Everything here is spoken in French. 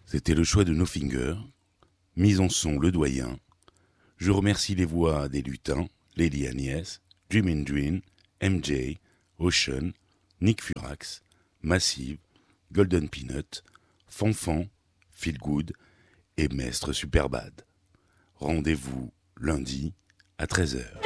C'était le choix de No Finger, mise en son Le Doyen. Je remercie les voix des lutins, Lady Agnès, Dream in Dream, MJ, Ocean, Nick Furax, Massive, Golden Peanut, Fanfan, Feel Good et Maître Superbad. Rendez-vous lundi à 13h.